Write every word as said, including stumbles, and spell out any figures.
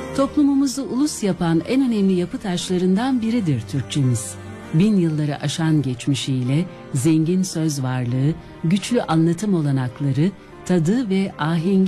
Toplumumuzu ulus yapan en önemli yapı taşlarından biridir Türkçemiz. Bin yılları aşan geçmişiyle zengin söz varlığı, güçlü anlatım olanakları, tadı ve ahengi